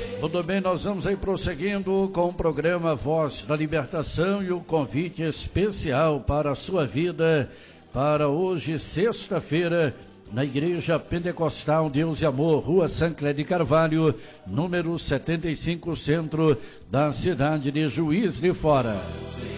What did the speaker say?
Tudo bem, nós vamos aí prosseguindo com o programa Voz da Libertação e o convite especial para a sua vida para hoje, sexta-feira, na Igreja Pentecostal Deus e Amor, Rua Sancler de Carvalho, número 75, centro da cidade de Juiz de Fora.